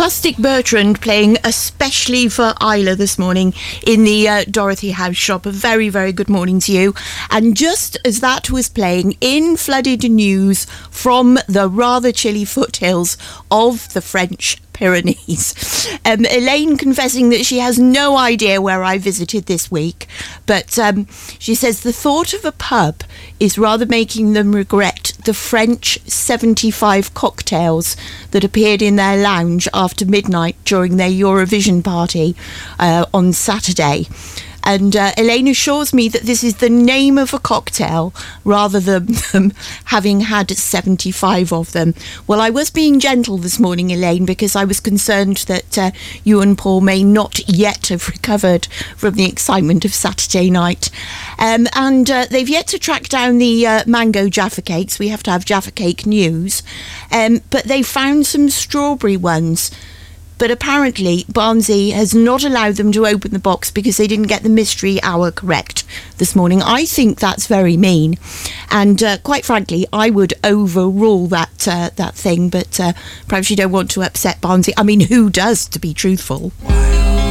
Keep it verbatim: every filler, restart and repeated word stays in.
Plastic Bertrand playing especially for Isla this morning in the uh, Dorothy House shop. A very, very good morning to you. And just as that was playing, in flooded news from the rather chilly foothills of the French Pyrenees. Um, Elaine confessing that she has no idea where I visited this week, but um, she says the thought of a pub is rather making them regret the French seventy-five cocktails that appeared in their lounge after midnight during their Eurovision party uh, on Saturday. And uh, Elaine assures me that this is the name of a cocktail rather than them having had seventy-five of them. Well, I was being gentle this morning, Elaine, because I was concerned that uh, you and Paul may not yet have recovered from the excitement of Saturday night. Um, and uh, they've yet to track down the uh, mango Jaffa cakes. We have to have Jaffa cake news. Um, but they found some strawberry ones. But apparently Barnsley has not allowed them to open the box because they didn't get the mystery hour correct this morning. I think that's very mean. And uh, quite frankly, I would overrule that uh, that thing. But uh, perhaps you don't want to upset Barnsley. I mean, who does, to be truthful?